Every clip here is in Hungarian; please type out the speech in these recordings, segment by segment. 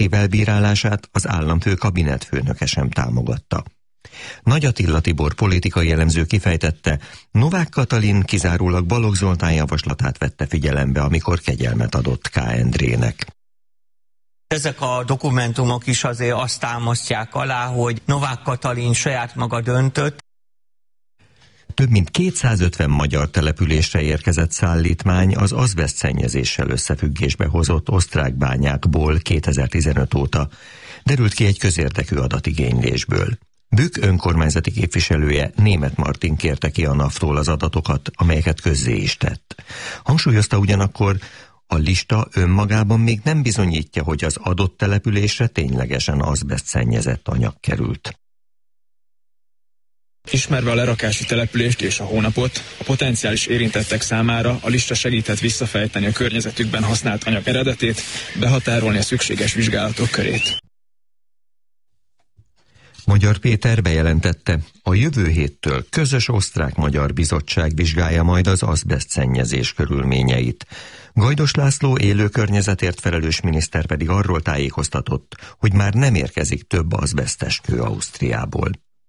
effektív elbírálását az államfő kabinetfőnöke sem támogatta. Nagy Attila Tibor politikai elemző kifejtette, Novák Katalin kizárólag Balogh Zoltán javaslatát vette figyelembe, amikor kegyelmet adott K. Endrének. Ezek a dokumentumok is azért azt támasztják alá, hogy Novák Katalin saját maga döntött. Több mint 250 magyar településre érkezett szállítmány az azbesztszennyezéssel összefüggésbe hozott osztrák bányákból 2015 óta, derült ki egy közérdekű adatigénylésből. Bükk önkormányzati képviselője, Németh Martin kérte ki a NAV-tól az adatokat, amelyeket közzé is tett. Hangsúlyozta ugyanakkor, a lista önmagában még nem bizonyítja, hogy az adott településre ténylegesen azbesztszennyezett anyag került. Ismerve a lerakási települést és a hónapot, a potenciális érintettek számára a lista segíthet visszafejteni a környezetükben használt anyag eredetét, behatárolni a szükséges vizsgálatok körét. Magyar Péter bejelentette, a jövő héttől közös osztrák-magyar bizottság vizsgálja majd az azbesztszennyezés körülményeit. Gajdos László élő környezetért felelős miniszter pedig arról tájékoztatott, hogy már nem érkezik több azbesztes kő Ausztriából.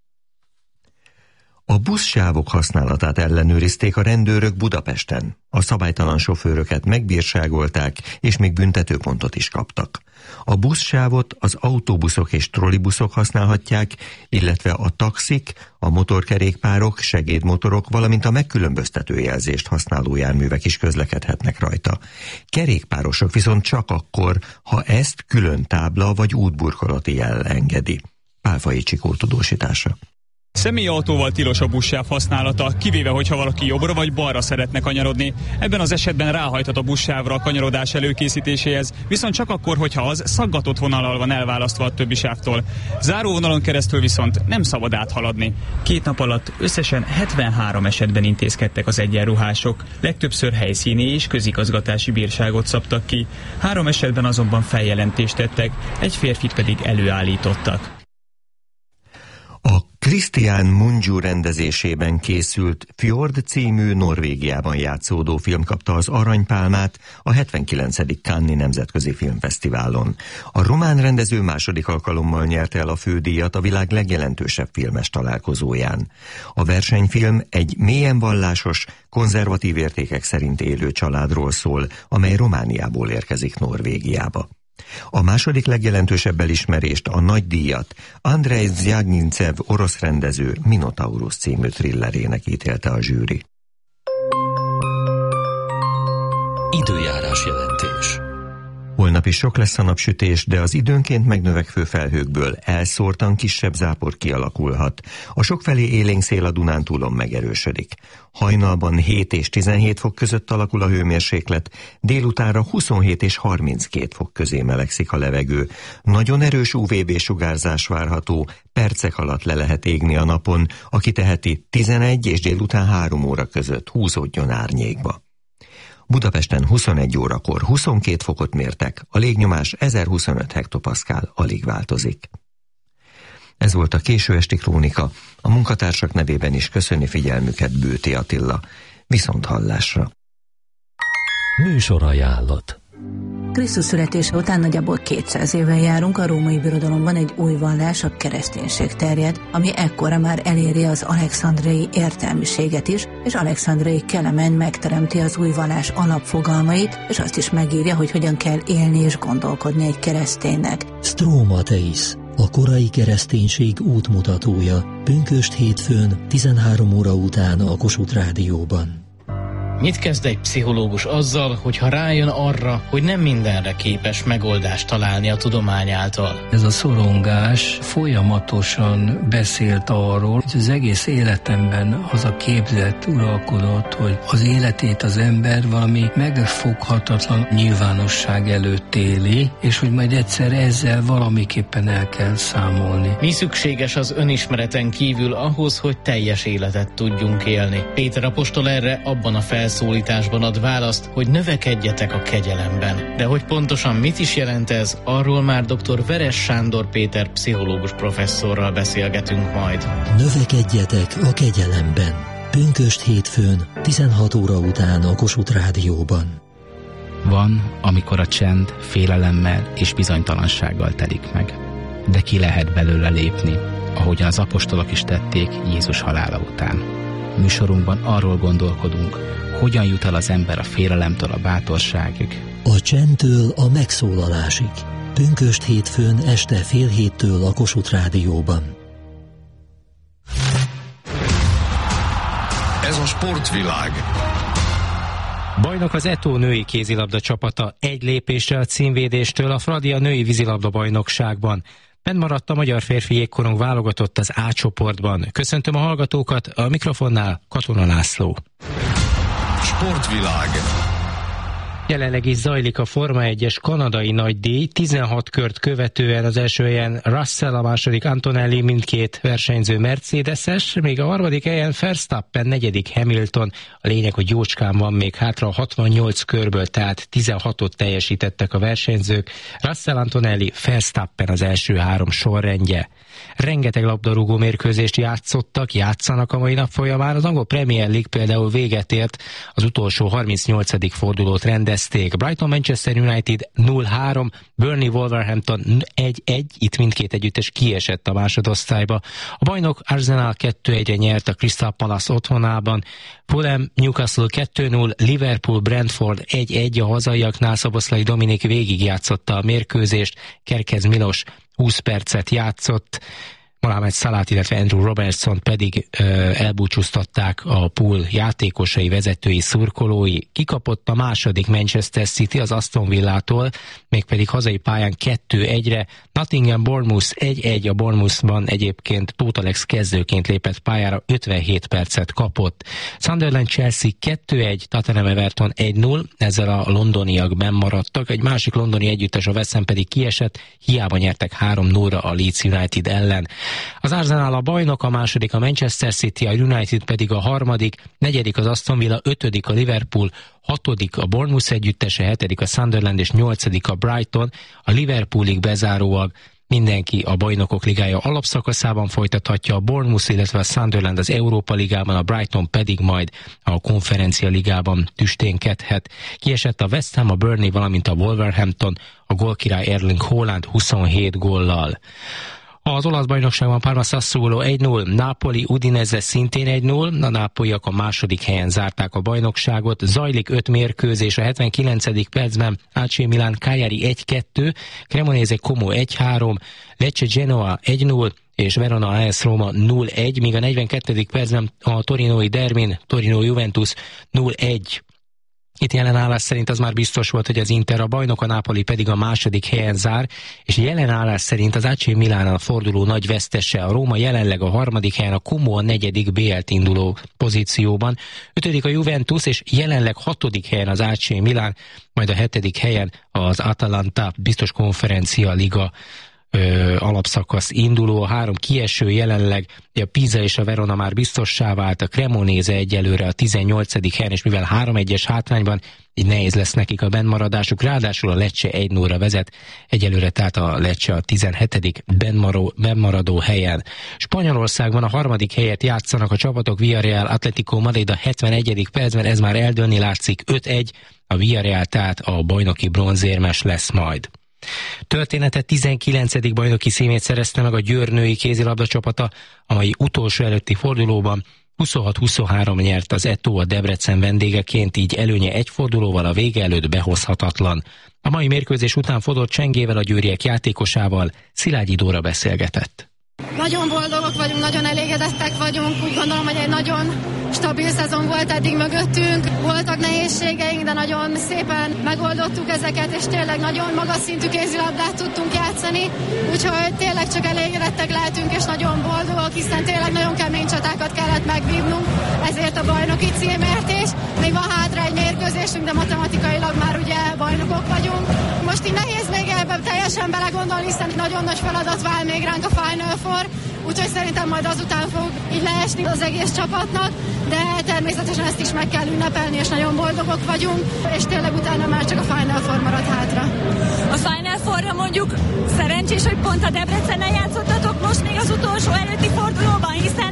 A buszsávok használatát ellenőrizték a rendőrök Budapesten. A szabálytalan sofőröket megbírságolták, és még büntetőpontot is kaptak. A buszsávot az autóbuszok és trollibuszok használhatják, illetve a taxik, a motorkerékpárok, segédmotorok, valamint a megkülönböztető jelzést használó járművek is közlekedhetnek rajta. Kerékpárosok viszont csak akkor, ha ezt külön tábla vagy útburkolati jel engedi. Pálfai Csikó tudósítása. Személyautóval tilos a buszsáv használata, kivéve, hogyha valaki jobbra vagy balra szeretne kanyarodni. Ebben az esetben ráhajthat a buszsávra a kanyarodás előkészítéséhez, viszont csak akkor, hogyha az szaggatott vonallal van elválasztva a többi sávtól. Záróvonalon keresztül viszont nem szabad áthaladni. 2 nap alatt összesen 73 esetben intézkedtek az egyenruhások. Legtöbbször helyszíni és közigazgatási bírságot szabtak ki. 3 esetben azonban feljelentést tettek, egy férfit pedig előállítottak. A Christian Mungiu rendezésében készült Fjord című Norvégiában játszódó film kapta az Aranypálmát a 79. Cannes-i Nemzetközi Filmfesztiválon. A román rendező második alkalommal nyerte el a fődíjat a világ legjelentősebb filmes találkozóján. A versenyfilm egy mélyen vallásos, konzervatív értékek szerint élő családról szól, amely Romániából érkezik Norvégiába. A második legjelentősebb elismerést, a nagy díjat Andrej Zvjagincev orosz rendező Minotaurus című thrillerének ítélte a zsűri. Időjárás jelentés. Holnap is sok lesz a napsütés, de az időnként megnövekvő felhőkből elszórtan kisebb zápor kialakulhat. A sokfelé élénk szél a Dunántúlon megerősödik. Hajnalban 7 és 17 fok között alakul a hőmérséklet, délutánra 27 és 32 fok közé melegszik a levegő. Nagyon erős UVB-sugárzás várható, percek alatt le lehet égni a napon, aki teheti 11 és délután 3 óra között húzódjon árnyékba. Budapesten 21 órakor 22 fokot mértek, a légnyomás 1025 hektopaszkál, alig változik. Ez volt a késő esti krónika, a munkatársak nevében is köszöni figyelmüket Bőti Attila. Viszonthallásra. Műsorajánlat. Krisztus születése után nagyjából 200 éve járunk, a római birodalomban egy új vallás, a kereszténység terjed, ami ekkora már eléri az alexandriai értelmiséget is, és Alexandriai Kelemen megteremti az új vallás alapfogalmait, és azt is megírja, hogy hogyan kell élni és gondolkodni egy kereszténynek. Stromateis, a korai kereszténység útmutatója, pünkösd hétfőn 13 óra után a Kossuth Rádióban. Mit kezd egy pszichológus azzal, hogyha rájön arra, hogy nem mindenre képes megoldást találni a tudomány által? Ez a szorongás folyamatosan beszélt arról, hogy az egész életemben az a képzet uralkodott, hogy az életét az ember valami megfoghatatlan nyilvánosság előtt éli, és hogy majd egyszer ezzel valamiképpen el kell számolni. Mi szükséges az önismereten kívül ahhoz, hogy teljes életet tudjunk élni? Péter apostol erre abban a felszólításban ad választ, hogy növekedjetek a kegyelemben. De hogy pontosan mit is jelent ez, arról már dr. Veres Sándor Péter pszichológus professzorral beszélgetünk majd. Növekedjetek a kegyelemben. Pünkösd hétfőn 16 óra után a Kossuth Rádióban. Van, amikor a csend félelemmel és bizonytalansággal telik meg. De ki lehet belőle lépni, ahogyan az apostolok is tették Jézus halála után. Műsorunkban arról gondolkodunk, hogyan jut el az ember a félelemtől a bátorságig. A csendtől a megszólalásig. Pünkösd hétfőn este 6:30 a Kossuth Rádióban. Ez a sportvilág. Bajnok az Eto női kézilabda csapata, egy lépésre a címvédéstől a Fradi a női vízilabda bajnokságban. Fennmaradt a magyar férfi jégkorong válogatott az A csoportban. Köszöntöm a hallgatókat, a mikrofonnál Katona László. Sportvilág. Jelenleg is zajlik a Forma 1-es kanadai nagydíj, 16 kört követően az első helyen Russell, a második Antonelli, mindkét versenyző Mercedes-es, még a harmadik helyen Verstappen, negyedik Hamilton. A lényeg, hogy jócskán van még hátra, 68 körből, tehát 16-ot teljesítettek a versenyzők. Russell, Antonelli, Verstappen az első három sorrendje. Rengeteg labdarúgó mérkőzést játszanak a mai nap folyamán. Az angol Premier League például véget ért, az utolsó 38. fordulót rendezték. Brighton Manchester United 0-3, Burnley Wolverhampton 1-1, itt mindkét együttes kiesett a másodosztályba. A bajnok Arsenal 2-1-re nyert a Crystal Palace otthonában, Fulham Newcastle 2-0, Liverpool Brentford 1-1, a hazaiaknál Szoboszlai Dominik végigjátszotta a mérkőzést, Kerkez Milos 20 percet játszott, Mohamed Salah, illetve Andrew Robertson pedig elbúcsúztatták a pool játékosai, vezetői, szurkolói. Kikapott a második Manchester City az Aston Villától, mégpedig hazai pályán 2-1-re. Nottingham Bournemouth 1-1, a Bournemouthban egyébként Tóth Alex kezdőként lépett pályára, 57 percet kapott. Sunderland Chelsea 2-1, Tottenham Everton 1-0, ezzel a londoniak benn maradtak. Egy másik londoni együttes, a West Ham pedig kiesett, hiába nyertek 3-0-ra a Leeds United ellen. Az Arsenal a bajnok, a második a Manchester City, a United pedig a harmadik, negyedik az Aston Villa, ötödik a Liverpool, hatodik a Bournemouth együttese, hetedik a Sunderland és nyolcadik a Brighton. A Liverpoolig bezárólag mindenki a Bajnokok Ligája alapszakaszában folytathatja, a Bournemouth, illetve a Sunderland az Európa Ligában, a Brighton pedig majd a Konferencia Ligában tüsténkedhet. Kiesett a West Ham, a Burnley, valamint a Wolverhampton, a gólkirály Erling Haaland 27 góllal. Az olasz bajnokságban Parma Sassuolo 1-0, Napoli Udinese szintén 1-0, a nápolyiak a második helyen zárták a bajnokságot, zajlik 5 mérkőzés, a 79. percben AC Milan Cagliari 1-2, Cremonese Como 1-3, Lecce Genoa 1-0, és Verona AS Roma 0-1, míg a 42. percben a torinói derbin Torino Juventus 0-1. Itt jelen állás szerint az már biztos volt, hogy az Inter a bajnok, a Napoli pedig a második helyen zár, és jelen állás szerint az AC Milán a forduló nagy vesztese, a Róma jelenleg a harmadik helyen, a Como a negyedik BL-t induló pozícióban, ötödik a Juventus, és jelenleg hatodik helyen az AC Milán, majd a hetedik helyen az Atalanta, biztos Konferencia Liga alapszakasz induló, a három kieső jelenleg, a Pisa és a Verona már biztossá vált, a Cremonese egyelőre a 18. helyen, és mivel 3-1-es hátrányban, így nehéz lesz nekik a bennmaradásuk, ráadásul a Lecce 1-0-ra vezet, egyelőre tehát a Lecce a 17. bennmaradó helyen. Spanyolországban a harmadik helyet játszanak a csapatok, Villarreal Atlético Madrid a 71. percben, ez már eldőlni látszik, 5-1, a Villarreal tehát a bajnoki bronzérmes lesz majd. Története 19. bajnoki címét szerezte meg a Győr női kézilabda csapata, amely utolsó előtti fordulóban 26-23 nyert az Eto a Debrecen vendégeként, így előnye egy fordulóval, a vége előtt behozhatatlan. A mai mérkőzés után Fodor Csengével, a győriek játékosával Szilágyi Dóra beszélgetett. Nagyon boldogok vagyunk, nagyon elégedettek vagyunk, úgy gondolom, hogy egy nagyon stabil szezon volt eddig mögöttünk. Voltak nehézségeink, de nagyon szépen megoldottuk ezeket, és tényleg nagyon magas szintű kézilabdát tudtunk játszani, úgyhogy tényleg csak elégedettek lehetünk, és nagyon boldogok, hiszen tényleg nagyon kemény csatákat kellett megvívnunk, ezért a bajnoki címért is. Még van hátra egy mérkőzésünk, de matematikailag már ugye bajnokok vagyunk. Most így nehéz még ebben teljesen belegondolni, hiszen nagyon nagy feladat vár még ránk a Final Four, úgyhogy szerintem majd azután fog így leesni az egész csapatnak, de természetesen ezt is meg kell ünnepelni, és nagyon boldogok vagyunk, és tényleg utána már csak a Final Four marad hátra. A Final Fourra mondjuk szerencsés, hogy pont a Debrecennel játszottatok most még az utolsó előtti fordulóban, hiszen szokott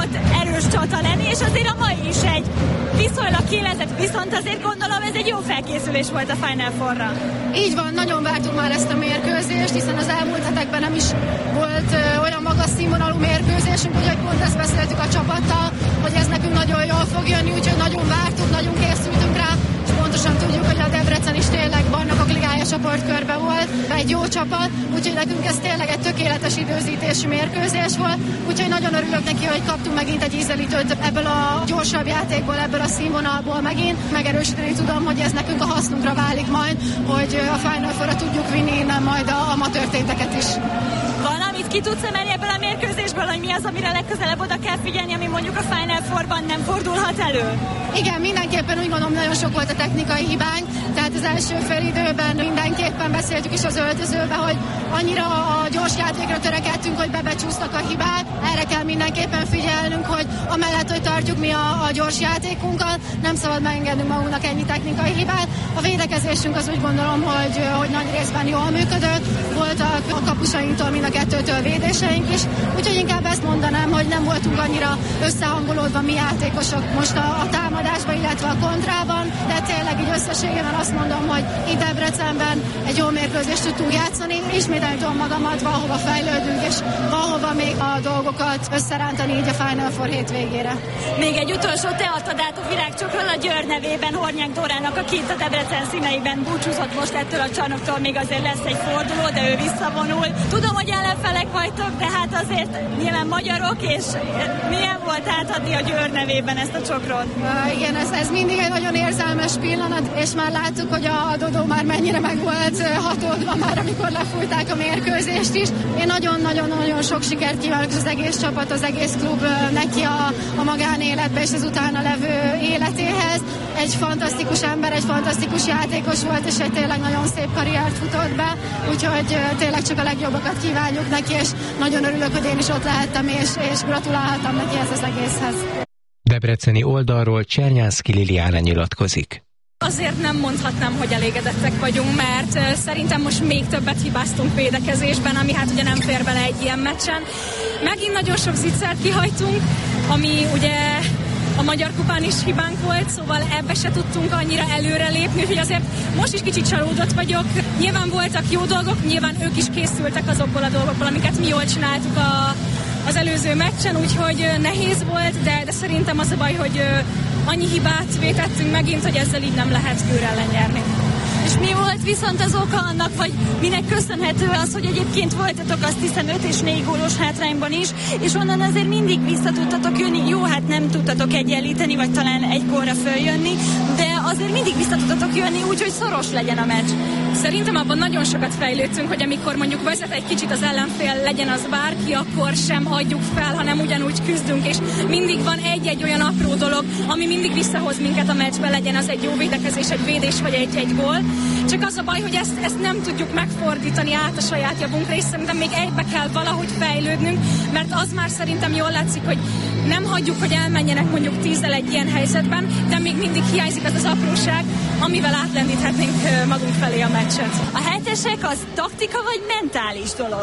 szokott erős csata lenni, és azért a mai is egy viszonylag kiélezett, viszont azért gondolom ez egy jó felkészülés volt a Final Four-ra. Így van, nagyon vártuk már ezt a mérkőzést, hiszen az elmúlt hetekben nem is volt olyan magas színvonalú mérkőzésünk, úgyhogy pont ezt beszéltük a csapattal, hogy ez nekünk nagyon jól fog jönni, úgyhogy nagyon vártuk, nagyon készültünk rá, és pontosan tudjuk, hogy a Debrecen is tényleg Bajnokok Ligája csoportkörben volt, egy jó csapat, úgyhogy nekünk ez tényleg egy tökéletes időzítésű mérkőzés volt, úgyhogy nagyon örülök neki, hogy kaptunk megint egy ízelítőt ebből a gyorsabb játékból, ebből a színvonalból megint. Megerősíteni tudom, hogy ez nekünk a hasznunkra válik majd, hogy a Final Four-ra tudjuk vinni innen majd a amatőr téteket is. Van, amit ki tudsz emelni ebből a mérkőzésből, hogy mi az, amire legközelebb oda kell figyelni, ami mondjuk a Final Four-ban nem fordulhat elő? Igen, mindenképpen úgy gondolom, nagyon sok volt a technikai hibánk, tehát az első fél időben mindenképpen beszéltük is az öltözőbe, hogy annyira a gyors játékra törekedtünk, hogy bebecsúsztak a hibák. Erre kell mindenképpen figyelnünk, hogy amellett, hogy tartjuk mi a gyors játékunkat, nem szabad megengednünk magunknak ennyi technikai hibát. A védekezésünk az úgy gondolom, hogy nagy részben jól működött, voltak a kapusainktól mind a kettőtől védéseink is, úgyhogy inkább ezt mondanám, hogy nem voltunk annyira összehangolódva mi játékosok most a támadásban, illetve a kontrában, de tényleg így összességében azt mondom, hogy itt Debrecenben egy jó mérkőzést tudtunk játszani, ismételni tudom magamat, valahova fejlődünk, és valahova még a dolgokat összerántani így a Final Four hétvégére. Még egy utolsó, te adtad át a virágcsokról a Győr nevében Hornyák Dórának, aki itt a Debrecen színeiben búcsúzott most ettől a csarnoktól, még azért lesz egy forduló, de ő visszavonul. Tudom, hogy ellenfelek vagytok, de hát azért nyilván magyarok, és milyen volt átadni a Győr nevében ezt a csokrot? Igen, ez mindig egy nagyon érzelmes pillanat, és már láttuk, hogy a Dodó már mennyire meg volt hatódva már, amikor lefújták a mérkőzést is. Én nagyon-nagyon sok sikert kívánok az egész csapat, az egész klub neki a magánéletbe és az utána levő életéhez. Egy fantasztikus ember, egy fantasztikus játékos volt, és egy tényleg nagyon szép karriert futott be, úgyhogy tényleg csak a legjobbakat kívánjuk neki, és nagyon örülök, hogy én is ott lehettem, és gratulálhattam neki ez az egészhez. Debreceni oldalról Csernyánszky Liliana nyilatkozik. Azért nem mondhatnám, hogy elégedettek vagyunk, mert szerintem most még többet hibáztunk védekezésben, ami hát ugye nem fér bele egy ilyen meccsen. Megint nagyon sok zicsert kihagytunk, ami ugye a Magyar Kupán is hibánk volt, szóval ebbe se tudtunk annyira előrelépni, úgyhogy azért most is kicsit csalódott vagyok. Nyilván voltak jó dolgok, nyilván ők is készültek azokból a dolgokból, amiket mi jól csináltuk az előző meccsen, úgyhogy nehéz volt, de szerintem az a baj, hogy annyi hibát vétettünk megint, hogy ezzel így nem lehet Győr ellen nyerni. És mi volt viszont az oka annak, vagy minek köszönhető az, hogy egyébként voltatok azt hiszem 5 és 4 gólos hátrányban is, és onnan azért mindig vissza tudtatok jönni. Jó, hát nem tudtatok egyenlíteni, vagy talán egy gólra följönni, de azért mindig vissza tudtatok jönni, úgyhogy szoros legyen a meccs. Szerintem abban nagyon sokat fejlődtünk, hogy amikor mondjuk vezet egy kicsit az ellenfél, legyen az bárki, akkor sem hagyjuk fel, hanem ugyanúgy küzdünk, és mindig van egy-egy olyan apró dolog, ami mindig visszahoz minket a meccsbe, legyen az egy jó védekezés, egy védés vagy egy gól. Csak az a baj, hogy ezt nem tudjuk megfordítani át a saját javunkra, és szerintem még egybe kell valahogy fejlődnünk, mert az már szerintem jól látszik, hogy nem hagyjuk, hogy elmenjenek mondjuk 10-el egy ilyen helyzetben, de még mindig hiányzik az apróság, amivel átlendíthetnénk magunk felé a meccset. A hetesek az taktika vagy mentális dolog?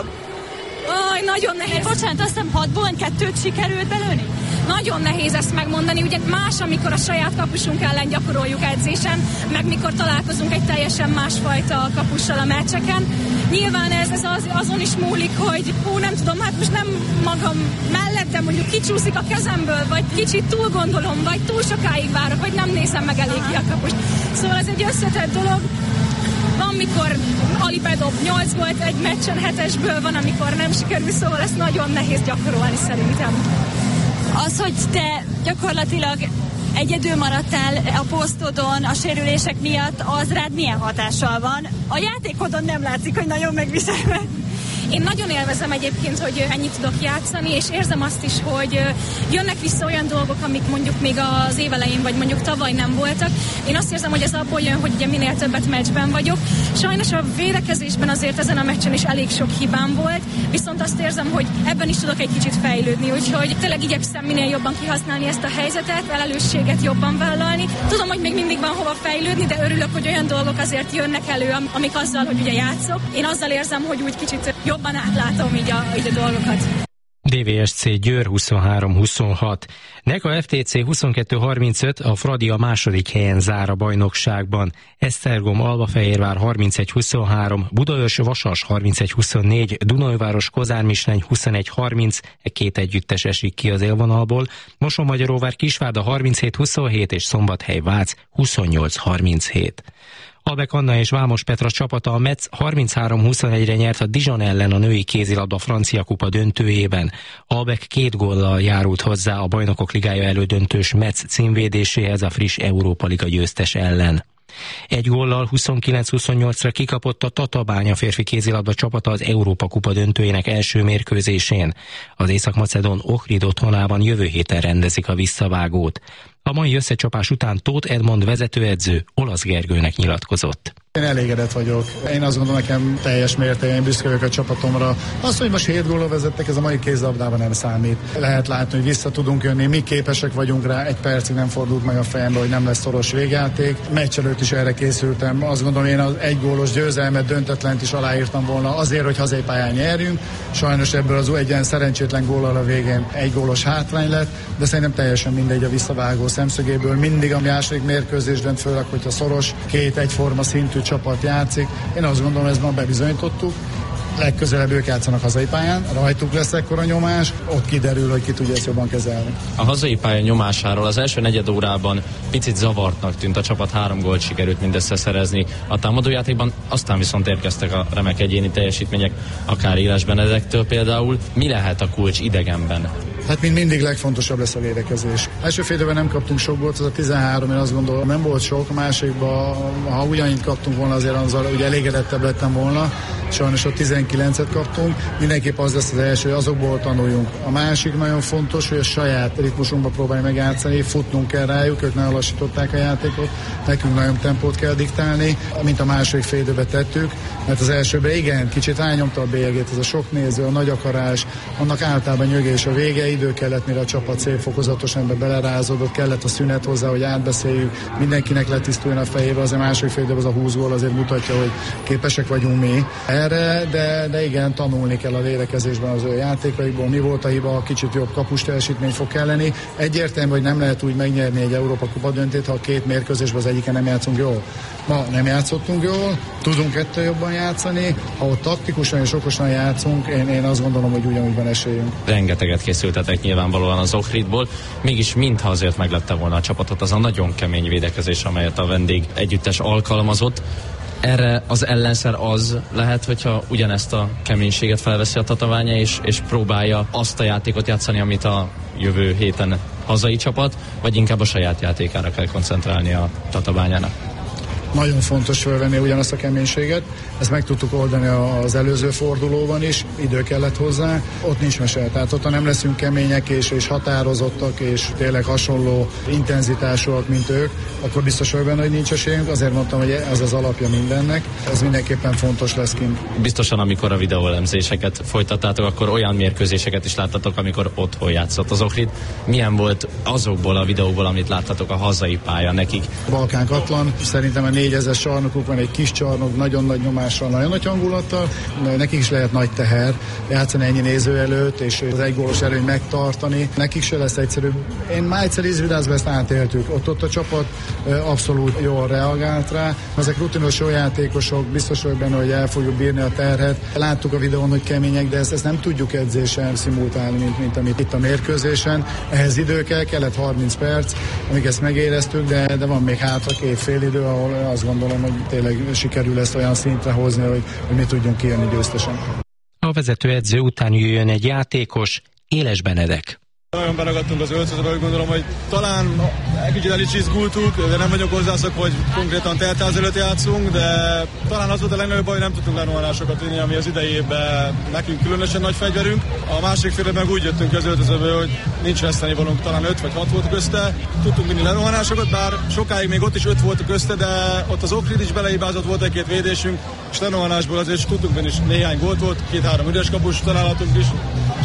Nagyon nehéz. Bocsánat, azt hiszem 6-ból 2-t sikerült belőni? Nagyon nehéz ezt megmondani, ugye más, amikor a saját kapusunk ellen gyakoroljuk edzésen, meg mikor találkozunk egy teljesen másfajta kapussal a meccseken. Nyilván ez azon is múlik, hogy nem tudom, hát most nem magam mellett, de mondjuk kicsúszik a kezemből, vagy kicsit túl gondolom, vagy túl sokáig várok, vagy nem nézem meg eléggé a kapust. Szóval ez egy összetett dolog. Van, mikor Ali bedob 8 gólt egy meccsen, 7-esből, van, amikor nem sikerül, szóval ezt nagyon nehéz gyakorolni szerintem. Az, hogy te gyakorlatilag egyedül maradtál a posztodon a sérülések miatt, az rád milyen hatással van? A játékodon nem látszik, hogy nagyon megviselve. Én nagyon élvezem egyébként, hogy ennyit tudok játszani, és érzem azt is, hogy jönnek vissza olyan dolgok, amik mondjuk még az év elején, vagy mondjuk tavaly nem voltak. Én azt érzem, hogy ez abból jön, hogy ugye minél többet meccsben vagyok. Sajnos a védekezésben azért ezen a meccsen is elég sok hibám volt, viszont azt érzem, hogy ebben is tudok egy kicsit fejlődni, úgyhogy tényleg igyekszem minél jobban kihasználni ezt a helyzetet, felelősséget jobban vállalni. Tudom, hogy még mindig van hova fejlődni, de örülök, hogy olyan dolgok azért jönnek elő, amik azzal, hogy ugye játszok. Én azzal érzem, hogy úgy kicsit jobban átlátom így a dolgokat. DVSC Győr 23-26. Neka FTC 22-35, a Fradi a második helyen zár a bajnokságban. Esztergom Albafehérvár 31-23, Budaörs Vasas 31-24, Dunajváros Kozár Misleny 21-30, két együttes esik ki az élvonalból, Mosonmagyaróvár Kisvárda 37-27 és Szombathely Vác 28-37. Albek Anna és Vámos Petra csapata a Metz 33-21-re nyert a Dijon ellen a női kézilabda francia kupa döntőjében. Albek 2 góllal járult hozzá a Bajnokok Ligája elődöntős Metz címvédéséhez a friss Európa Liga győztes ellen. 1 góllal 29-28-ra kikapott a Tatabánya férfi kézilabda csapata az Európa kupa döntőjének első mérkőzésén. Az Észak-Macedón Ohrid otthonában jövő héten rendezik a visszavágót. A mai összecsapás után Tóth Edmond vezetőedző Olasz Gergőnek nyilatkozott. Én elégedett vagyok. Én azt gondolom, nekem teljes mértékben büszke vagyok a csapatomra. Azt, hogy most 7 góllal vezettek, ez a mai kézilabdában nem számít. Lehet látni, hogy vissza tudunk jönni, mi képesek vagyunk rá, 1 percig nem fordult meg a fejembe, hogy nem lesz szoros végjáték. Meccs előtt is erre készültem. Azt gondolom, én az 1 gólos győzelmet, döntetlent is aláírtam volna azért, hogy hazai pályán nyerjünk. Sajnos ebből az egy ilyen szerencsétlen góllal a végén 1 gólos hátrány lett, de szerintem teljesen mindegy a visszavágó szemszögéből. Mindig a második mérkőzés dönt, főleg, hogyha szoros, 2 egyforma szintű csapat játszik. Én azt gondolom, ezt ma bebizonyítottuk. Legközelebb ők játszanak hazai pályán, rajtuk lesz ekkora nyomás, ott kiderül, hogy ki tudja ezt jobban kezelni. A hazai pálya nyomásáról az első negyed órában picit zavartnak tűnt, a csapat 3 gólt sikerült mindössze szerezni a támadójátékban, aztán viszont érkeztek a remek egyéni teljesítmények, akár Éles Benedektől például. Mi lehet a kulcs idegenben? Hát mint mindig legfontosabb lesz a védekezés. Első fél időben nem kaptunk sok gólt, az a 13, én azt gondolom, nem volt sok, a másikban, ha ugyanint kaptunk volna, azért azzal ugye elégedettebb lettem volna, sajnos a 19-et kaptunk, mindenképp az lesz az első, hogy azokból tanuljunk. A másik nagyon fontos, hogy a saját ritmusunkba próbálni megjátszani, futnunk kell rájuk, ők nagyon lassították a játékot, nekünk nagyon tempót kell diktálni, mint a második fél időben tettük, mert az elsőben igen, kicsit rányomta a bélyegét, ez a sok néző, a nagy akarás, annak általában nyögés a vége, idő kellett, mire a csapat szép fokozatosan ebbe belerázódott, kellett a szünet hozzá, hogy átbeszéljük, mindenkinek letisztuljon a fejébe, azért a második fél időben az a 20 gól azért mutatja, hogy képesek vagyunk mi erre, de igen, tanulni kell a védekezésben az ő játékaikból, mi volt a hiba, kicsit jobb kapus teljesítmény fog kelleni. Egyértelmű, hogy nem lehet úgy megnyerni egy Európa kupa döntét, ha a 2 mérkőzésben az egyiken nem játszunk jól. Ma nem játszottunk jól, tudunk ettől jobban játszani, ha ott taktikusan és okosan játszunk, én azt gondolom, hogy ugyanúgy van esélyünk. Rengeteget készültetek nyilvánvalóan az Ohridból, mégis mintha azért meglette volna a csapatot az a nagyon kemény védekezés, amelyet a vendég együttes alkalmazott. Erre az ellenszer az lehet, hogyha ugyanezt a keménységet felveszi a Tatabánya, és próbálja azt a játékot játszani, amit a jövő héten hazai csapat, vagy inkább a saját játékára kell koncentrálni a Tatabányának. Nagyon fontos felvenni ugyanazt a keménységet, ezt meg tudtuk oldani az előző fordulóban is, idő kellett hozzá, ott nincs mese, tehát ott nem leszünk kemények és határozottak és tényleg hasonló intenzitásúak, mint ők, akkor biztos vagyok benne, hogy nincs esélyünk, azért mondtam, hogy ez az alapja mindennek, ez mindenképpen fontos lesz kint. Biztosan, amikor a videóelemzéseket folytattátok, akkor olyan mérkőzéseket is láttatok, amikor otthon játszott az Ohrid. Milyen volt azokból a videóból, amit láttatok a hazai pálya nekik? Balkánkatlan, szerintem a 4000 csarnokuk van, egy kis csarnok, nagyon nagy nyomással, nagyon nagy hangulattal, nekik is lehet nagy teher játszani ennyi néző előtt, és az 1 gólos erőny megtartani. Nekik se lesz egyszerű. Én már egyszer Izvidázban ezt átéltük. Ott a csapat abszolút jól reagált rá. Ezek rutinos jó játékosok, biztos vagyok benne, hogy el fogjuk bírni a terhet. Láttuk a videón, hogy kemények, de ezt nem tudjuk edzésen szimultálni, mint amit itt a mérkőzésen. Ehhez idő kellett 30 perc, amíg ezt megéreztük, de van még hátra 2 fél idő, ahol azt gondolom, hogy tényleg sikerül ezt olyan szintre hozni, hogy mi tudjunk kijönni győztesen. A vezetőedző után jöjjön egy játékos, Éles Benedek. Nagyon beragadtunk az öltözőbe, hogy gondolom, hogy talán egy kicsit el is izgultuk, de nem vagyok hozzászokva, hogy konkrétan teltház előtt játszunk, de talán az volt a legnagyobb baj, hogy nem tudtunk lerohanásokat vinni, ami az idejében nekünk különösen nagy fegyverünk. A másik félre meg úgy jöttünk az öltözőbe, hogy nincs vesztenivalónk, talán 5 vagy 6 volt közte. Tudtunk vinni lerohanásokat, bár sokáig még ott is 5 volt közte, de ott az Ohrid is beleibázott, volt egy-két védésünk, és lerohanásból azért tudtunk vinni, néhány gólt volt, 2-3 üres kapus találatunk is.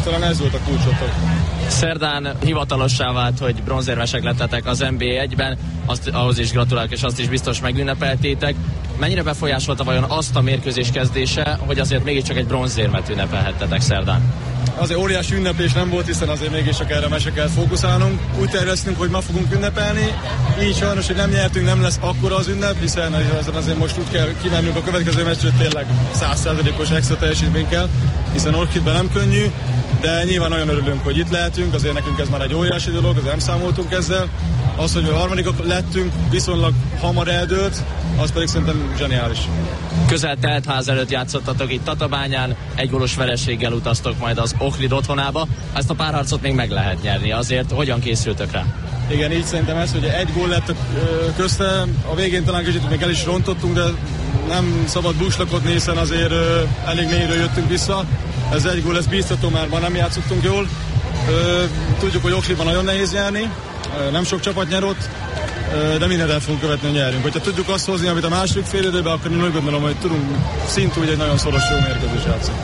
talán ez volt a kulcsotok. Szerdán hivatalossá vált, hogy bronzérmesek lettetek az NB1-ben, ahhoz is gratulálok, és azt is biztos megünnepeltétek. Mennyire befolyásolta vajon azt a mérkőzés kezdése, hogy azért mégiscsak egy bronzérmet ünnepelhettetek szerdán? Azért óriási ünneplés nem volt, hiszen azért mégiscsak erre mese kell fókuszálnunk. Úgy terveztünk, hogy ma fogunk ünnepelni, így sajnos, hogy nem nyertünk, nem lesz akkora az ünnep, hiszen azért most úgy kell kimennünk a következő meccsre, tényleg 100%-os extra teljesítmény kell, hiszen Orchidben nem könnyű, de nyilván nagyon örülünk, hogy itt lehetünk, azért nekünk ez már egy óriási dolog, azért nem számoltunk ezzel. Az, hogy a harmadikak lettünk, viszonylag hamar eldőlt, az pedig szerintem zseniális. Közel telt ház előtt játszottatok itt Tatabányán, egy gólos vereséggel utaztok majd az Ohrid otthonába. Ezt a párharcot még meg lehet nyerni, azért hogyan készültök rá? Igen, így szerintem ez, hogy egy gól lett közte, a végén talán kicsit még el is rontottunk, de nem szabad búslakodni, hiszen azért elég mélyről jöttünk vissza. Ez egy gól, ez bíztató, mert ma nem játszottunk jól. Tudjuk, hogy Ohridban nagyon nehéz nyerni, nem sok csapat nyer ott, de mindent el fogunk követni, hogy nyerünk. Hogyha tudjuk azt hozni, amit a második fél időben, akkor én úgy gondolom, hogy tudunk szintúgy egy nagyon szoros jó mérkőzés játszani.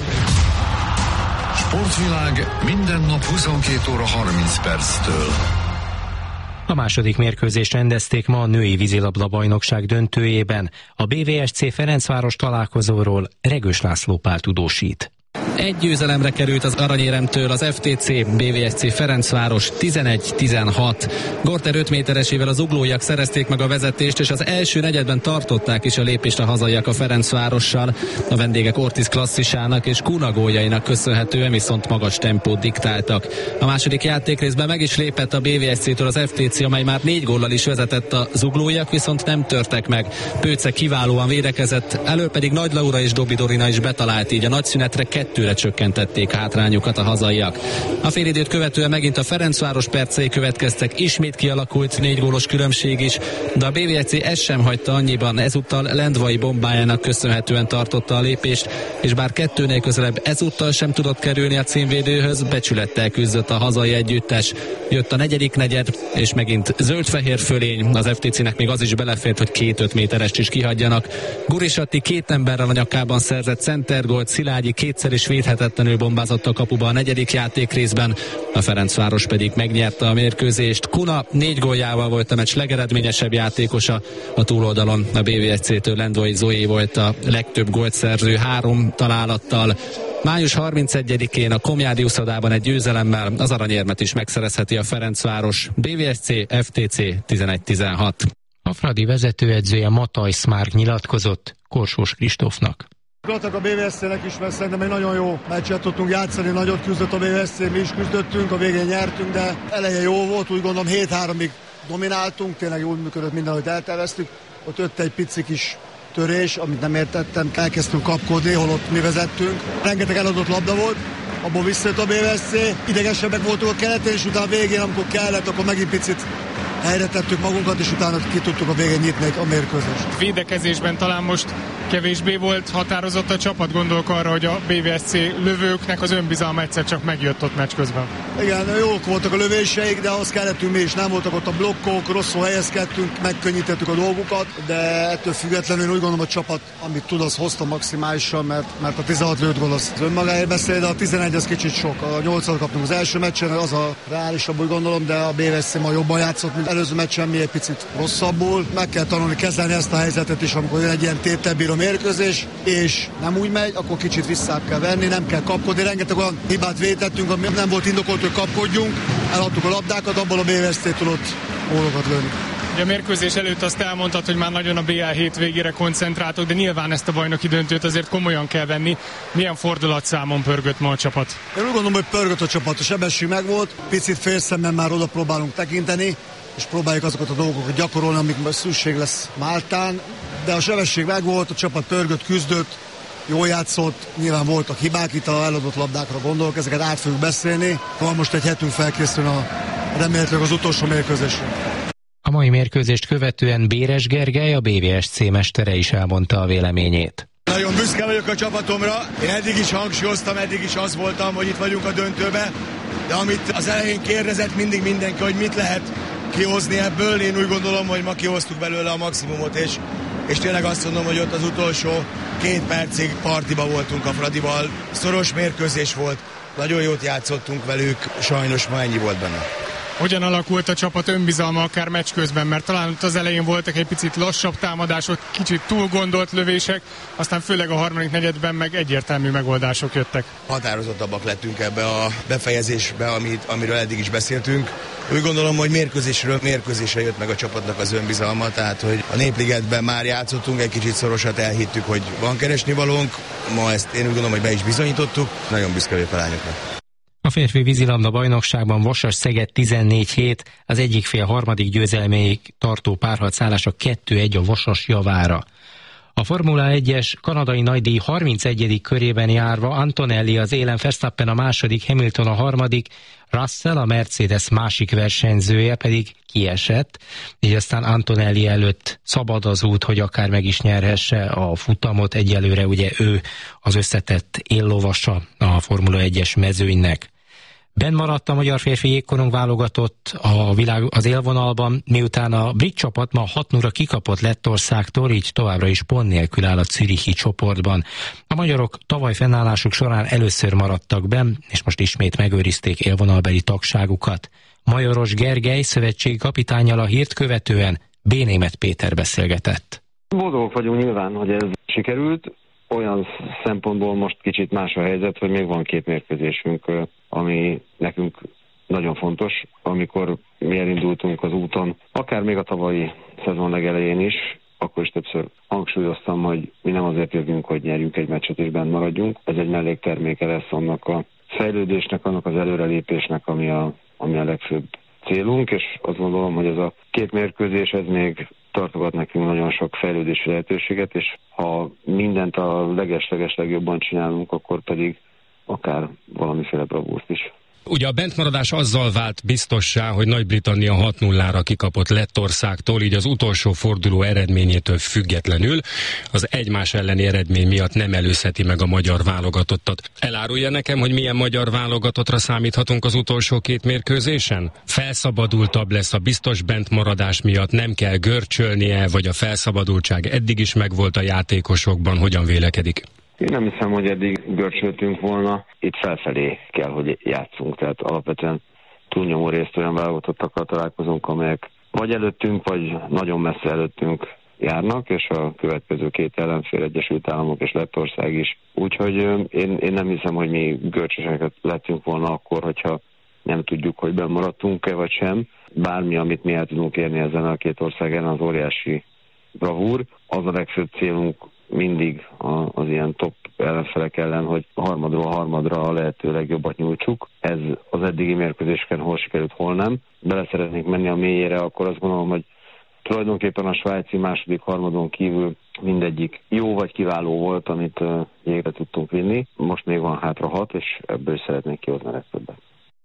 Sportvilág minden nap 22 óra 30 perctől. A második mérkőzést rendezték ma a női vízilabda bajnokság döntőjében. A BVSC Ferencváros találkozóról Regős László Pál tudósít. Egy győzelemre került az aranyéremtől az FTC BVSC Ferencváros 11-16. Gorter 5 méteresével az zuglóiak szerezték meg a vezetést, és az első negyedben tartották is a lépést a hazaiak a Ferencvárossal. A vendégek Ortiz klasszisának és Kuna góljainak köszönhetően viszont magas tempót diktáltak. A második játékrészben meg is lépett a BVSC-től az FTC, amely már 4 góllal is vezetett, a zuglóiak viszont nem törtek meg. Pőce kiválóan védekezett, elől pedig Nagy Laura és Dobi Dorina is betalált, így a nagyszünetre 2-re csökkentették hátrányukat a hazaiak. A félidőt követően megint a Ferencváros percei következtek, ismét kialakult 4 gólos különbség is, de a BVSC ezt sem hagyta annyiban, ezúttal Lendvai bombájának köszönhetően tartotta a lépést, és bár 2-nél közelebb ezúttal sem tudott kerülni a címvédőhöz, becsülettel küzdött a hazai együttes. Jött a negyedik negyed, és megint zöld-fehér fölény, az FTC-nek még az is belefért, hogy 2 5 méterest is kihagyjanak. Gurisatti 2 emberrel a nyakában szerzett centergólt, Szilágyi kétszer is védhetetlenül bombázott a kapuba a negyedik játékrészben, a Ferencváros pedig megnyerte a mérkőzést. Kuna 4 góljával volt a meccs legeredményesebb játékosa, a túloldalon a BVSC-től Lendvai Zoé volt a legtöbb gólt szerző 3 találattal. Május 31-én a Komjádi uszodában egy győzelemmel az aranyérmet is megszerezheti a Ferencváros. BVSC FTC 11-16. A Fradi vezetőedzője Mataj Szmárk nyilatkozott Korsós Kristófnak. Gratulálok a BVSC-nek is, mert szerintem egy nagyon jó meccset tudtunk játszani, nagyot küzdött a BVSC, mi is küzdöttünk, a végén nyertünk, de eleje jó volt, úgy gondolom 7-3-ig domináltunk, tényleg jól működött minden, amit elterveztük, ott jött egy pici kis törés, amit nem értettem, elkezdtünk kapkodni, holott mi vezettünk. Rengeteg eladott labda volt, abból visszajött a BVSC, idegesebbek voltunk a keleten, és utána a végén, amikor kellett, akkor megint picit helyre tettük magunkat, és utána ki tudtuk a végén nyitni a mérkőzést. Védekezésben talán most kevésbé volt határozott a csapat, gondolok arra, hogy a BVSC lövőknek az önbizalma egyszer csak megjött ott meccs közben. Igen, jók voltak a lövéseik, de ahhoz kellettünk mi is, nem voltak ott a blokkok, rosszul helyezkedtünk, megkönnyítettük a dolgukat, de ettől függetlenül úgy gondolom, a csapat, amit tud, az hozta maximálisan, mert a 16 lőtt gól az önmagáért beszél, de a 11 az kicsit sok. A 8-at kaptunk az első meccsen, az a reálisabb, úgy gondolom, de a BVSC ma jobban játszott, mint előző meccsen, mi egy picit rosszabbul. Meg kell tanulni kezelni ezt a helyzetet is, amikor jön egy ilyen tételbíró mérkőzés, és nem úgy megy, akkor kicsit vissza kell venni, nem kell kapkodni. Rengeteg olyan hibát vétettünk, ami nem volt indokolt, hogy kapkodjunk, eladtuk a labdákat, abból a BVSC tudott gólokat lőni. A mérkőzés előtt azt elmondtad, hogy már nagyon a BL hétvégére koncentráltok, de nyilván ezt a bajnoki döntőt azért komolyan kell venni. Milyen fordulatszámon pörgött ma a csapat? Én úgy gondolom, hogy pörgött a csapat, a sebesség megvolt, picit félszemben már oda próbálunk tekinteni, és próbáljuk azokat a dolgokat gyakorolni, amik szükség lesz Máltán, de a sebesség megvolt, a csapat pörgött, küzdött, jól játszott, nyilván voltak hibák, itt a eladott labdákra gondolok, ezeket át fogjuk beszélni. Van most egy hetünk felkészülni remélhetőleg az utolsó mérkőzésre. A mai mérkőzést követően Béres Gergely, a BVSC mestere is elmondta a véleményét. Nagyon büszke vagyok a csapatomra, én eddig is hangsúlyoztam, eddig is az voltam, hogy itt vagyunk a döntőbe, de amit az elején kérdezett mindig mindenki, hogy mit lehet kihozni ebből, én úgy gondolom, hogy ma kihoztuk belőle a maximumot, és és tényleg azt mondom, hogy ott az utolsó 2 percig partiba voltunk a Fradival. Szoros mérkőzés volt, nagyon jót játszottunk velük, sajnos ma ennyi volt benne. Hogyan alakult a csapat önbizalma akár meccs közben, mert talán ott az elején voltak egy picit lassabb támadások, kicsit túl gondolt lövések, aztán főleg a harmadik negyedben meg egyértelmű megoldások jöttek. Határozottabbak lettünk ebbe a befejezésbe, amiről eddig is beszéltünk. Úgy gondolom, hogy mérkőzésről mérkőzésre jött meg a csapatnak az önbizalma, tehát hogy a Népligetben már játszottunk, egy kicsit szorosat elhittük, hogy van keresnivalónk, ma ezt én úgy gondolom, hogy be is bizonyítottuk, nagyon büszke vagyok a lányoknak. A férfi vízilabda bajnokságban Vasas-Szeged 14-7, az egyik fél harmadik győzelméig tartó párharcállása 2-1 a Vasas javára. A Formula 1-es kanadai nagydíj 31. körében járva Antonelli az élen, Verstappen a második, Hamilton a harmadik, Russell, a Mercedes másik versenyzője pedig kiesett, így aztán Antonelli előtt szabad az út, hogy akár meg is nyerhesse a futamot. Egyelőre ugye ő az összetett éllovasa a Formula 1-es mezőnynek. Benn maradt a magyar férfi jégkorong válogatott az élvonalban, miután a brit csapat ma 6-0-ra kikapott Lettországtól, így továbbra is pont nélkül áll a zürichi csoportban. A magyarok tavaly fennállásuk során először maradtak benn, és most ismét megőrizték élvonalbeli tagságukat. Majoros Gergely szövetségi kapitánnyal a hírt követően Bénémet Péter beszélgetett. Boldogok vagyunk nyilván, hogy ez sikerült. Olyan szempontból most kicsit más a helyzet, hogy még van 2 mérkőzésünk, ami nekünk nagyon fontos. Amikor mi elindultunk az úton, akár még a tavalyi szezon legelején is, akkor is többször hangsúlyoztam, hogy mi nem azért jövünk, hogy nyerjünk egy meccset és bent maradjunk. Ez egy mellékterméke lesz annak a fejlődésnek, annak az előrelépésnek, ami a legfőbb célunk, és azt gondolom, hogy ez a 2 mérkőzés, ez még tartogat nekünk nagyon sok fejlődési lehetőséget, és ha mindent a leges-leges legjobban csinálunk, akkor pedig akár valamiféle bravúrt is. Ugye a bentmaradás azzal vált biztossá, hogy Nagy-Britannia 6-0-ra kikapott Lettországtól, így az utolsó forduló eredményétől függetlenül az egymás elleni eredmény miatt nem előzheti meg a magyar válogatottat. Elárulja nekem, hogy milyen magyar válogatottra számíthatunk az utolsó 2 mérkőzésen? Felszabadultabb lesz a biztos bentmaradás miatt, nem kell görcsölnie, vagy a felszabadultság eddig is megvolt a játékosokban, hogyan vélekedik? Én nem hiszem, hogy eddig görcsöltünk volna. Itt felfelé kell, hogy játszunk. Tehát alapvetően túlnyomó részt olyan válogatottakkal találkozunk, amelyek vagy előttünk, vagy nagyon messze előttünk járnak, és a következő 2 ellenfél, Egyesült Államok és Lettország is. Úgyhogy én nem hiszem, hogy mi görcsöseket lettünk volna akkor, hogyha nem tudjuk, hogy bemaradtunk-e vagy sem. Bármi, amit mi el tudunk érni ezen a 2 ország ellen, az óriási bravúr. Az a legfőbb célunk mindig az ilyen top ellenfelek ellen, hogy harmadra a lehető legjobbat nyújtsuk. Ez az eddigi mérkőzéseken hol sikerült, hol nem. Bele szeretnék menni a mélyére, akkor azt gondolom, hogy tulajdonképpen a svájci második harmadon kívül mindegyik jó vagy kiváló volt, amit végre tudtunk vinni. Most még van hátra 6, és ebből is szeretnék kihozni a legtöbbet.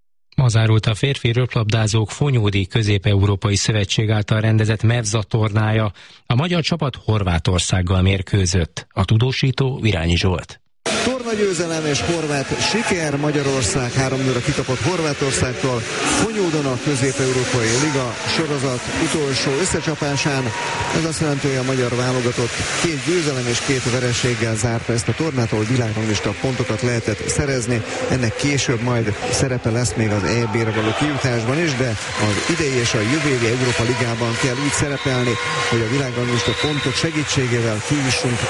Ma zárult a férfi röplabdázók Fonyódi Közép-Európai Szövetség által rendezett MEVZA tornája. A magyar csapat Horvátországgal mérkőzött. A tudósító Virányi Zsolt. Tornagyőzelem és horvát siker, Magyarország 3-0-ra kitapott Horvátországtól. Fonyódon a Közép-Európai Liga sorozat utolsó összecsapásán. Ez azt jelenti, hogy a magyar válogatott 2 győzelem és 2 vereséggel zárta ezt a tornát, ahol világranglista pontokat lehetett szerezni. Ennek később majd szerepe lesz még az EB-re való kijutásban is, de az idei és a jövő évi Európa Ligában kell úgy szerepelni, hogy a világranglista pontok segítségével kijussunk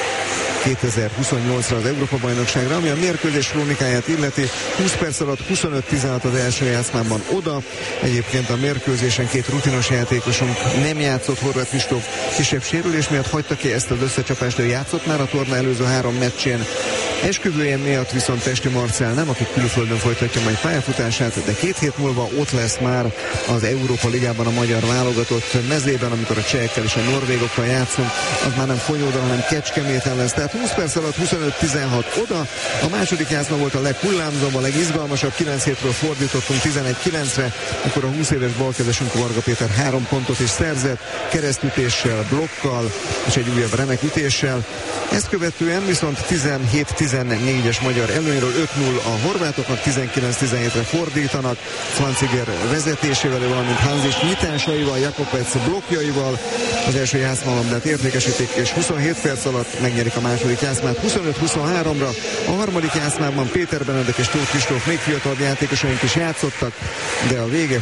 2028-ra az Európa-bajnokságra, ami a mérkőzés krónikáját illeti. 20 perc alatt 25-16 az első játszmában oda. Egyébként a mérkőzésen 2 rutinos játékosunk nem játszott. Horváth Kristóf kisebb sérülés miatt hagyta ki ezt az összecsapást, ő játszott már a torna előző 3 meccsén. Esküvője miatt viszont Testi Marcell nem, aki külföldön folytatja majd pályafutását, de 2 hét múlva ott lesz már az Európa Ligában a magyar válogatott mezében, amikor a csehekkel és a norvégokkal játszunk, az már nem Fonyódon, hanem Kecskeméten lesz. Tehát 20 perc alatt 25-16 oda. A második játszma volt a leghullámzóbb, a legizgalmasabb, 9 hétről fordítottunk 11-9-re, akkor a 20 éves balkezesünk Varga Péter 3 pontot is szerzett, keresztütéssel, blokkal és egy újabb remek ütéssel. Ezt követően viszont 17-16 14-es magyar előnyről, 5-0 a horvátoknak, 19-17-re fordítanak, Zwanziger vezetésével, valamint Hanzis nyitásaival, Jakobec blokkjaival az első játszmalabdát értékesítik, és 27 perc alatt megnyerik a második játszmát 25-23-ra. A harmadik játszmában Péter Benedek és Tóth Kristóf még fiatalabb játékosaink is játszottak, de a vége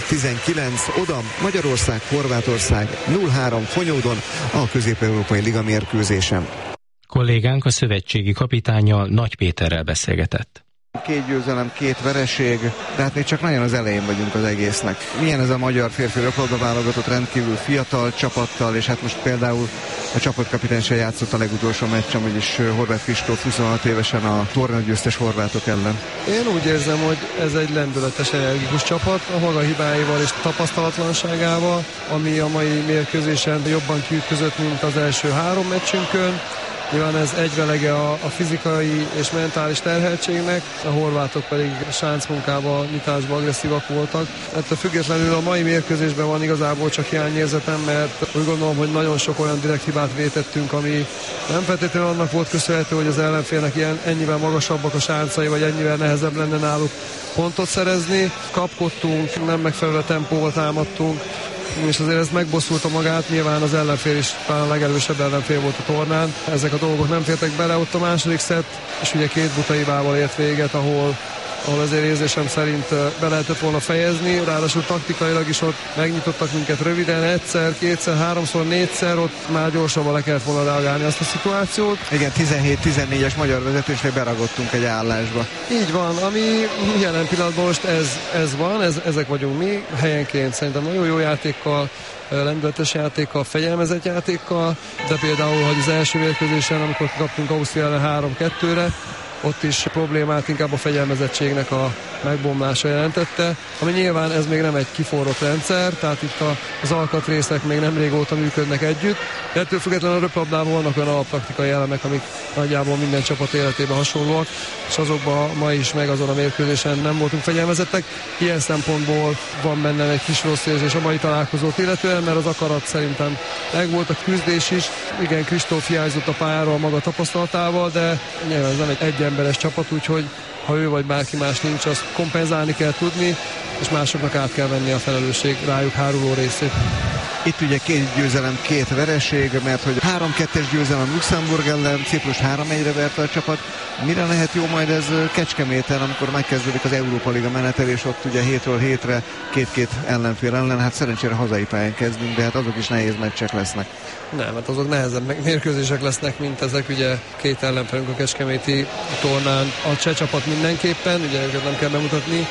25-19, oda Magyarország, Horvátország 0-3 Fonyódon a Közép-Európai Liga mérkőzésen. Kollégánk a szövetségi kapitánnyal, Nagy Péterrel beszélgetett. 2 győzelem, 2 vereség, de hát még csak nagyon az elején vagyunk az egésznek. Milyen ez a magyar férfi röplabda válogatott, rendkívül fiatal csapattal, és hát most például a csapatkapitány se játszott a legutolsó meccsen, vagyis Horváth Kristóf 26 évesen a tornagyőztes horvátok ellen. Én úgy érzem, hogy ez egy lendületes, energikus csapat, a maga hibáival és tapasztalatlanságával, ami a mai mérkőzésen jobban kiütközött, mint az első 3 meccsünkön. Nyilván ez egyvelege a fizikai és mentális terheltségnek, a horvátok pedig sáncmunkában, nyitásban agresszívak voltak. Ettől függetlenül a mai mérkőzésben van igazából csak hiányérzetem, mert úgy gondolom, hogy nagyon sok olyan direkt hibát vétettünk, ami nem feltétlenül annak volt köszönhető, hogy az ellenfélnek ennyivel magasabbak a sáncai, vagy ennyivel nehezebb lenne náluk pontot szerezni. Kapkodtunk, nem megfelelő tempóval támadtunk, és azért ez megbosszulta magát, nyilván az ellenfél is talán a legerősebb ellenfél volt a tornán. Ezek a dolgok nem fértek bele, ott a második szett, és ugye 2 buta hibával ért véget, ahol azért érzésem szerint be lehetett volna fejezni, ráadásul taktikailag is ott megnyitottak minket röviden, egyszer, kétszer, 3-szor, 4-szer, ott már gyorsabban le kellett volna reagálni azt a szituációt. Igen, 17-14-es magyar vezetésre beragottunk egy állásba. Így van, ami jelen pillanatban most ez van, ezek vagyunk mi, helyenként szerintem nagyon jó játékkal, lendületes játékkal, fegyelmezett játékkal, de például, hogy az első mérkőzésen, amikor kaptunk Ausztria ellen 3-2-re, ott is problémát inkább a fegyelmezettségnek a megbomlása jelentette, ami nyilván ez még nem egy kiforrott rendszer, tehát itt az alkatrészek még nem régóta működnek együtt, de ettől függetlenül a röplabdában vannak olyan alaptaktikai elemek, amik nagyjából minden csapat életében hasonlóak, és azokban ma is meg azon a mérkőzésen nem voltunk fegyelmezettek. Ilyen szempontból van bennem egy kis rossz érzés a mai találkozót illetően, mert az akarat szerintem megvolt, a küzdés is. Igen, Kristóf hiányzott a pályáról maga tapasztalatával, de nyilván ez nem egy egyemberes csapat, úgyhogy ha ő vagy bárki más nincs, azt kompenzálni kell tudni, és másoknak át kell venni a felelősség rájuk háruló részét. Itt ugye 2 győzelem, 2 vereség, mert hogy 3-2-es győzelem Luxemburg ellen, Ciprus 3-1-re verte a csapat. Mire lehet jó majd ez Kecskeméten, amikor megkezdődik az Európa Liga menetelés, ott ugye hétről hétre 2-2 ellenfél ellen, hát szerencsére hazai pályán kezdünk, de hát azok is nehéz meccsek lesznek. Nem, hát azok nehezebb mérkőzések lesznek, mint ezek, ugye 2 ellenfelünk a kecskeméti tornán. A cseh csapat mindenképpen, ugye őket nem kell bemutatni,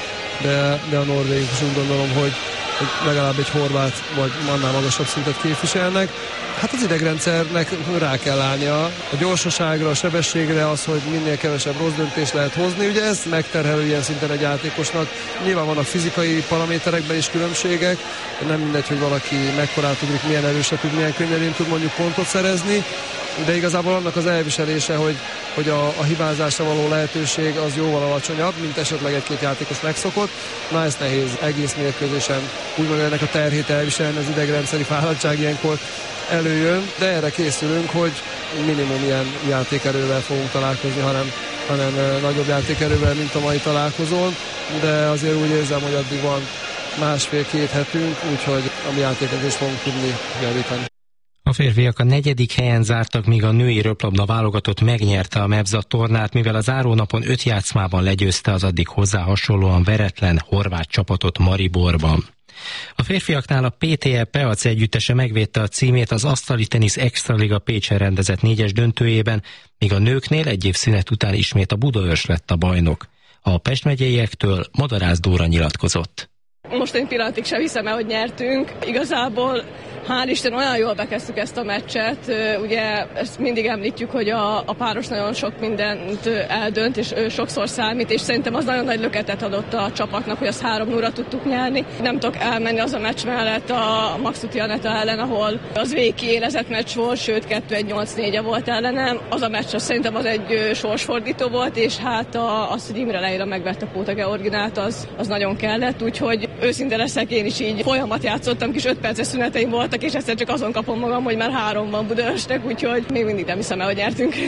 de a norvégok is úgy gondolom, hogy legalább egy horvát vagy annál magasabb szintet képviselnek. Hát az idegrendszernek rá kell állnia a gyorsaságra, a sebességre, az, hogy minél kevesebb rossz döntést lehet hozni. Ugye ez megterhelő ilyen szinten egy játékosnak. Nyilván vannak fizikai paraméterekben is különbségek, nem mindegy, hogy valaki mekkorát ugrik, milyen erőset tud, milyen könnyedén tud mondjuk pontot szerezni, de igazából annak az elviselése, hogy a hibázásra való lehetőség az jóval alacsonyabb, mint esetleg egy-két játékos megszokott. Na, ez nehéz egész mérkőzésen úgymond ennek a terhét elviselni, az idegrendszeri fáradtság ilyenkor előjön, de erre készülünk, hogy minimum ilyen játékerővel fogunk találkozni, hanem nagyobb játékerővel, mint a mai találkozón, de azért úgy érzem, hogy addig van 1,5-2 hetünk, úgyhogy a mi játékot is fogunk tudni javítani. A férfiak a 4. helyen zártak, míg a női röplabda válogatott megnyerte a MEBZA tornát, mivel a zárónapon 5 játszmában legyőzte az addig hozzá hasonlóan veretlen horvát csapatot Mariborban. A férfiaknál a PTE Peac együttese megvédte a címét az asztali tenisz Extraliga Pécsen rendezett 4-es döntőjében, míg a nőknél egy év szünet után ismét a Budaörs lett a bajnok. A Pest megyeiektől Madarász Dóra nyilatkozott. Most egy pillanatig sem hiszem el, hogy nyertünk. Igazából hál' Isten olyan jól bekezdtük ezt a meccset. Ugye ezt mindig említjük, hogy a páros nagyon sok mindent eldönt, és sokszor számít, és szerintem az nagyon nagy löketet adott a csapatnak, hogy azt 3-0-ra tudtuk nyerni. Nem tudok elmenni az a meccs mellett a Maxuti Aneta ellen, ahol az végig kiélezett meccs volt, sőt 2-1-8-4-e volt ellenem. Az a meccs az szerintem az egy sorsfordító volt, és hát az, hogy Imre Leila megvette Póta Georginát, az nagyon kellett, úgyhogy őszinte leszek, én is így folyamat játszottam, kis 5 perces szüneteim voltak, és egyszer csak azon kapom magam, hogy már 3 van Budaörsnek, úgyhogy még mindig nem hiszem el, hogy nyertünk.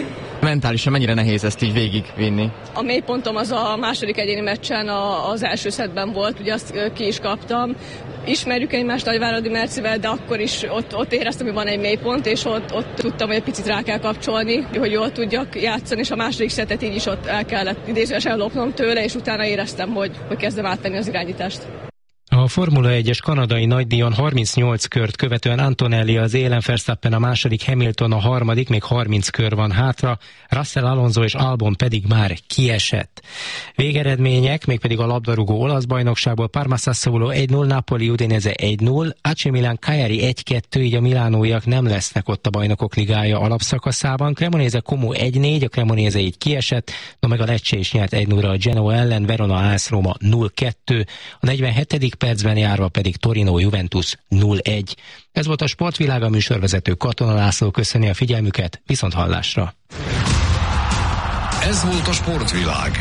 Mentálisan mennyire nehéz ezt így végigvinni? A mélypontom az a második egyéni meccsen az első szettben volt, ugye azt ki is kaptam. Ismerjük egymást Nagyváradi Mercivel, de akkor is ott éreztem, hogy van egy mélypont, és ott tudtam, hogy egy picit rá kell kapcsolni, hogy jól tudjak játszani, és a második szettet így is ott el kellett idézőesen lopnom tőle, és utána éreztem, hogy kezdem átvenni az irányítást. A Formula 1-es kanadai nagydíjon 38 kört követően Antonelli az élen, Verstappen a második, Hamilton a harmadik, még 30 kör van hátra, Russell, Alonso és Albon pedig már kiesett. Végeredmények, mégpedig a labdarúgó olasz bajnokságból: Parma Sassuolo 1-0, Napoli Udinese 1-0, AC Milan Cagliari 1-2, így a milánóiak nem lesznek ott a Bajnokok Ligája alapszakaszában. Cremonese Como 1-4, a Cremonese így kiesett, no meg a Lecce is nyert 1-0-ra a Genoa ellen, Verona AS Roma 0-2, a 47. percben járva pedig Torino Juventus 0-1. Ez volt a Sportvilág, a műsorvezető Katona László köszöni a figyelmüket, viszonthallásra. Ez volt a Sportvilág.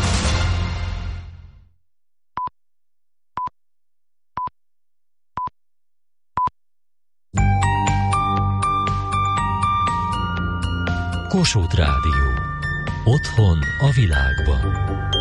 Kossuth Rádió. Otthon a világban.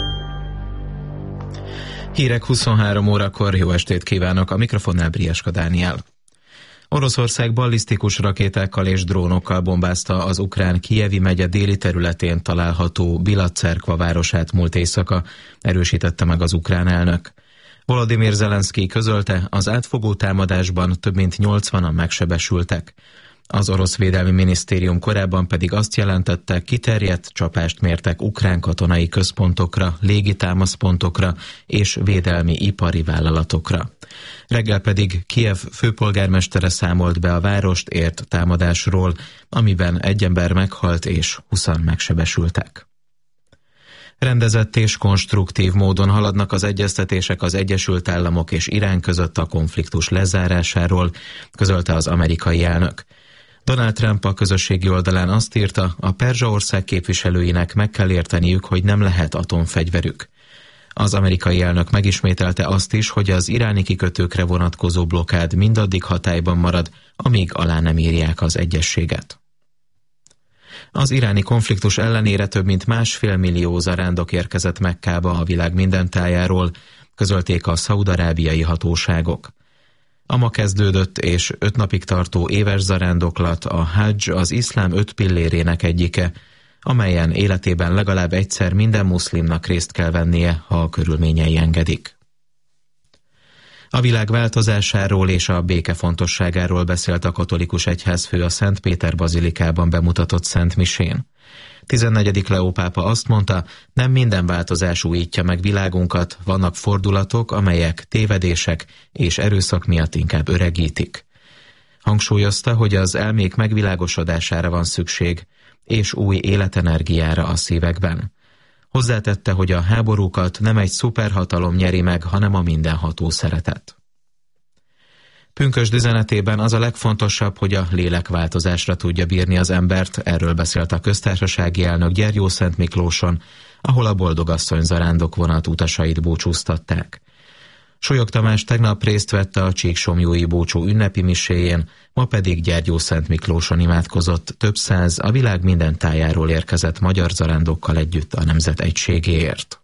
Hírek 23 órakor, jó estét kívánok, a mikrofonnál Brieska Dániel. Oroszország ballisztikus rakétákkal és drónokkal bombázta az ukrán Kijevi megye déli területén található Bilacerkva városát múlt éjszaka, erősítette meg az ukrán elnök. Volodymyr Zelenszkij közölte, az átfogó támadásban több mint 80-an megsebesültek. Az orosz védelmi minisztérium korábban pedig azt jelentette, kiterjedt csapást mértek ukrán katonai központokra, légitámaszpontokra és védelmi ipari vállalatokra. Reggel pedig Kijev főpolgármestere számolt be a várost ért támadásról, amiben egy ember meghalt és 20-an megsebesültek. Rendezett és konstruktív módon haladnak az egyeztetések az Egyesült Államok és Irán között a konfliktus lezárásáról, közölte az amerikai elnök. Donald Trump a közösségi oldalán azt írta, a Perzsa-ország képviselőinek meg kell érteniük, hogy nem lehet atomfegyverük. Az amerikai elnök megismételte azt is, hogy az iráni kikötőkre vonatkozó blokkád mindaddig hatályban marad, amíg alá nem írják az egyezséget. Az iráni konfliktus ellenére több mint 1,5 millió zarándok érkezett Mekkába a világ minden tájáról, közölték a szaúd-arábiai hatóságok. A ma kezdődött és 5 napig tartó éves zarándoklat, a hadzs az iszlám 5 pillérének egyike, amelyen életében legalább egyszer minden muszlimnak részt kell vennie, ha a körülményei engedik. A világ változásáról és a béke fontosságáról beszélt a katolikus egyházfő a Szent Péter bazilikában bemutatott Szent Misén. 14. Leó pápa azt mondta, nem minden változás újítja meg világunkat, vannak fordulatok, amelyek tévedések és erőszak miatt inkább öregítik. Hangsúlyozta, hogy az elmék megvilágosodására van szükség, és új életenergiára a szívekben. Hozzátette, hogy a háborúkat nem egy szuperhatalom nyeri meg, hanem a mindenható szeretet. Pünkösd üzenetében az a legfontosabb, hogy a lélekváltozásra tudja bírni az embert, erről beszélt a köztársasági elnök Gyergyószent Miklóson, ahol a Boldogasszony zarándok vonat utasait búcsúztatták. Solyog Tamás tegnap részt vett a Csíksomlyói búcsú ünnepi miséjén, ma pedig Gyergyószent Miklóson imádkozott több száz a világ minden tájáról érkezett magyar zarándokkal együtt a nemzet egységéért.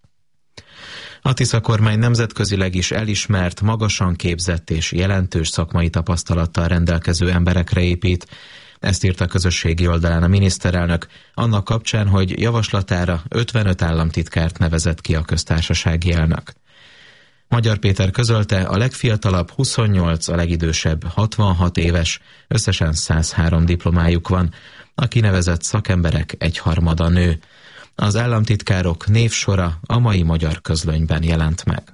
A Tisza kormány nemzetközileg is elismert, magasan képzett és jelentős szakmai tapasztalattal rendelkező emberekre épít. Ezt írt a közösségi oldalán a miniszterelnök, annak kapcsán, hogy javaslatára 55 államtitkárt nevezett ki a köztársasági elnök. Magyar Péter közölte, a legfiatalabb 28, a legidősebb 66 éves, összesen 103 diplomájuk van, a kinevezett szakemberek egyharmada nő. Az államtitkárok névsora a mai Magyar Közlönyben jelent meg.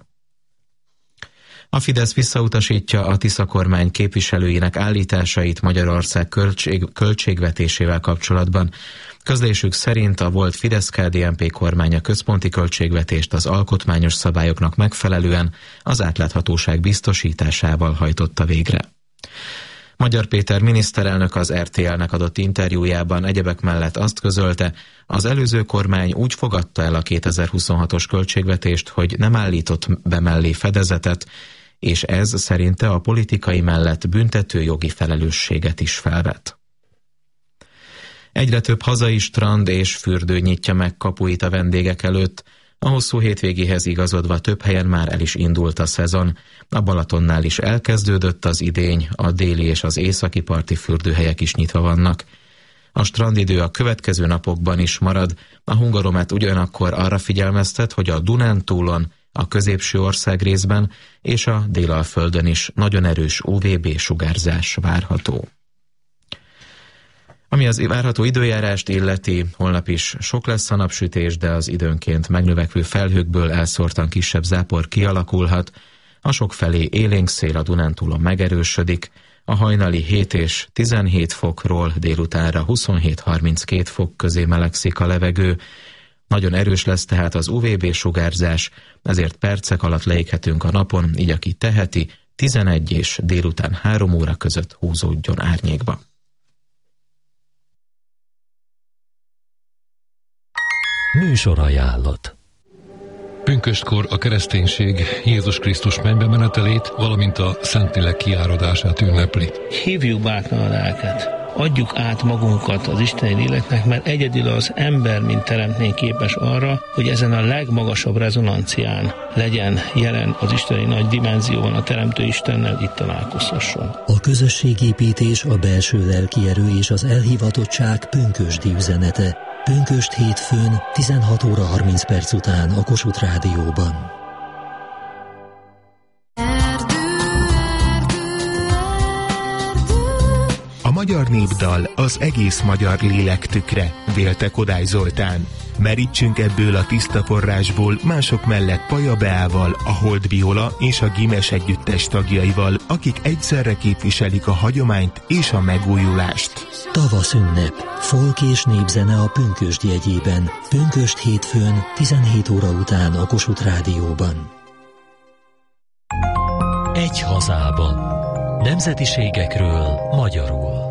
A Fidesz visszautasítja a Tisza kormány képviselőinek állításait Magyarország költségvetésével kapcsolatban. Közlésük szerint a volt Fidesz-KDNP kormány a központi költségvetést az alkotmányos szabályoknak megfelelően az átláthatóság biztosításával hajtotta végre. Magyar Péter miniszterelnök az RTL-nek adott interjújában egyebek mellett azt közölte, az előző kormány úgy fogadta el a 2026-os költségvetést, hogy nem állított be mellé fedezetet, és ez szerinte a politikai mellett büntetőjogi felelősséget is felvet. Egyre több hazai strand és fürdő nyitja meg kapuit a vendégek előtt. A hosszú hétvégéhez igazodva több helyen már el is indult a szezon. A Balatonnál is elkezdődött az idény, a déli és az északi parti fürdőhelyek is nyitva vannak. A strandidő a következő napokban is marad, a Hungaromet ugyanakkor arra figyelmeztet, hogy a Dunántúlon, a középső országrészben és a Délalföldön is nagyon erős UVB sugárzás várható. Ami az várható időjárást illeti, holnap is sok lesz a napsütés, de az időnként megnövekvő felhőkből elszórtan kisebb zápor kialakulhat. A sokfelé élénk szél a Dunántúlon megerősödik, a hajnali 7 és 17 fokról délutánra 27-32 fok közé melegszik a levegő. Nagyon erős lesz tehát az UVB sugárzás, ezért percek alatt leéghetünk a napon, így aki teheti, 11 és délután 3 óra között húzódjon árnyékba. Műsorajánlat. Pünköstkor a kereszténység Jézus Krisztus mennybe menetelét, valamint a Szentlélek kiáradását ünnepli. Hívjuk bátran a lelket. Adjuk át magunkat az isteni léleknek, mert egyedül az ember, mint teremtmény képes arra, hogy ezen a legmagasabb rezonancián legyen jelen az isteni nagy dimenzióban a Teremtő Istennel, itt találkozhasson. A közösségépítés, a belső lelkierő és az elhivatottság pünkösdi üzenete. Pünkösd hétfőn 16 óra 30 perc után a Kossuth Rádióban. A magyar népdal az egész magyar lélek tükre, vélte Kodály Zoltán. Merítsünk ebből a tiszta forrásból mások mellett Paja Beával, a Hold Viola és a Gimes együttes tagjaival, akik egyszerre képviselik a hagyományt és a megújulást. Tavasz ünnep, folk és népzene a Pünkösd jegyében. Pünkösd hétfőn 17 óra után a Kossuth Rádióban. Egy hazában. Nemzetiségekről magyarul.